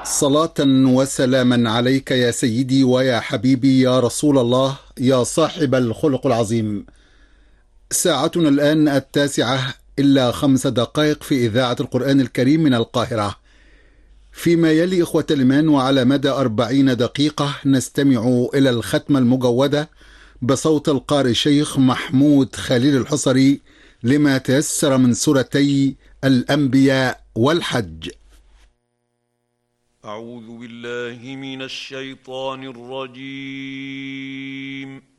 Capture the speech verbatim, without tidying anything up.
صلاة وسلاما عليك يا سيدي ويا حبيبي يا رسول الله يا صاحب الخلق العظيم. ساعتنا الآن التاسعة إلا خمس دقائق في إذاعة القرآن الكريم من القاهرة. فيما يلي إخوة الإيمان وعلى مدى أربعين دقيقة نستمع إلى الختمة المجودة بصوت القارئ الشيخ محمود خليل الحصري لما تيسر من سورتي الأنبياء والحج. أعوذ بالله من الشيطان الرجيم.